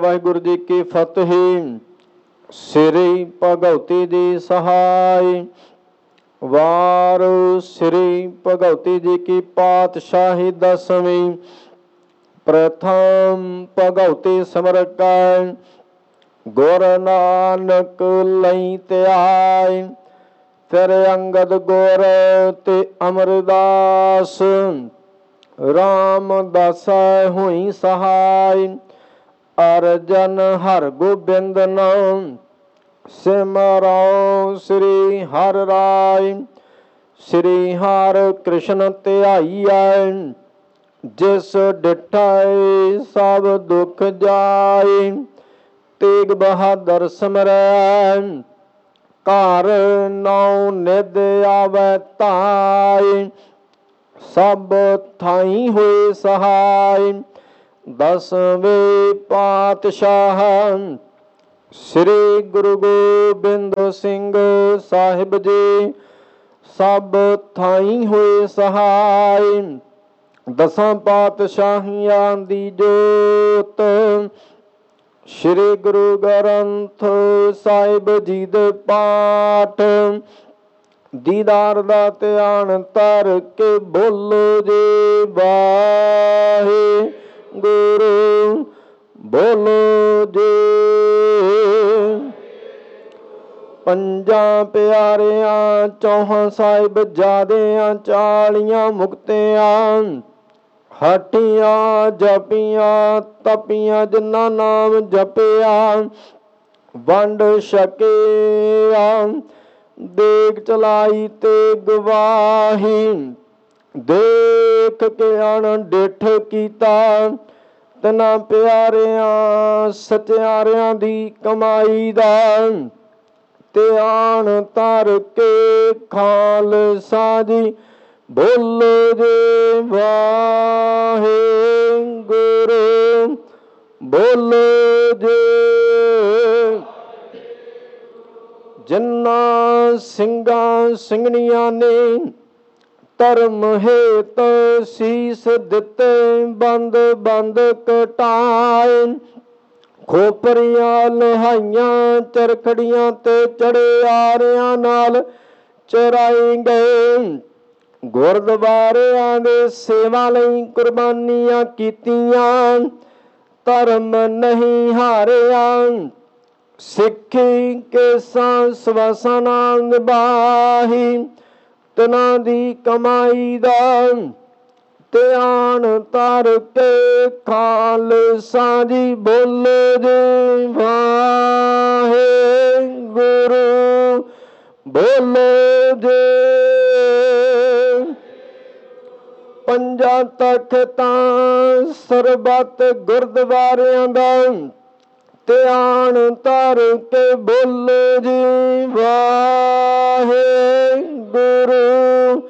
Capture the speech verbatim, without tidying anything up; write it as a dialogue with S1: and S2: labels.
S1: वाहिगुरु जी की फतेह। श्री भगवती जी सहाय। वार श्री भगवती जी की पातशाही दसवीं। प्रथम भगवती सिमर कै गुर नानक लई त्याय। फिर अंगद गुर ते अमरदास रामदास हुई सहाय। अर्जन हर गोबिंद नाम सिमरो श्री हर राय। श्री हर कृष्ण ध्याईया जिस डिठाए सब दुख जाए। तेग बहादुर सिमरै घर नौ निध आवे ताय। सब थाई हुए सहाय। दसवें पातशाह श्री गुरु गोबिंद सिंह साहिब जी सब थाई हुए सहाय। दसां पातशाहियां दी जोत श्री गुरु ग्रंथ साहिब जी दे पाठ। दीदार दा ध्यान धर के बोलो जी वाहिगुरु बोलो जी। पंजा प्यारियां चौहां साहिब जादियां चालियां मुक्तियां। हटियां जपियां तपियां जिन्ना नाम जपिया। वंड छकिया देख चलाई ते गवाही। देख के अण डिठ कीता तिना प्यारियां सत्यारियां दी कमाई दा। ध्यान धर के खालसा जी बोलो जी वाहिगुरु बोलो जी। जिन्ना ਸਿੰਘਾਂ ਸਿੰਘਣੀਆਂ ने धर्म हेत शीस दिते बंद बंद कटाए। खोपरियां लहाइयां चरखड़ियां ते चढ़े आरियां नाल चराए गए। गुरद्वारियां दे सेवा लई कुर्बानियां कीतियां। धर्म नहीं हारिया सिक्खी केसां सवासां नाल निभाही। तिना दी कमाई दा ध्यान धर के खालसा जी बोलो जी वाहिगुरु बोलो जी। पंजा तख्तां सरबत गुरद्वारियां दा ध्यान धर के बोलो जी वाहिगुरु